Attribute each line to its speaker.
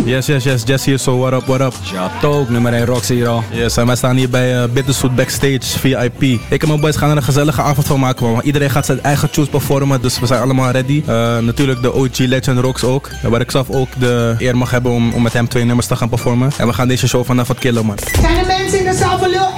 Speaker 1: Yes, Jess hier zo, what up?
Speaker 2: Ja, toch, nummer 1 Roxy hier al.
Speaker 1: Yes, en wij staan hier bij Bitterzoet Backstage, VIP. Ik en mijn boys gaan er een gezellige avond van maken, man. Iedereen gaat zijn eigen tunes performen, dus we zijn allemaal ready. Natuurlijk de OG Legend Rox ook, waar ik zelf ook de eer mag hebben om met hem 2 nummers te gaan performen. En we gaan deze show vanaf het killen, man.
Speaker 3: Zijn de mensen in de zaal van Lil